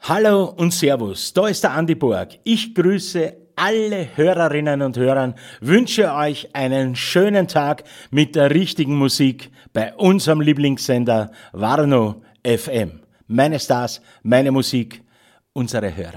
Hallo und Servus, da ist der Andi Borg. Ich grüße alle Hörerinnen und Hörer, wünsche euch einen schönen Tag mit der richtigen Musik bei unserem Lieblingssender Warnow FM. Meine Stars, meine Musik, unsere Hörer.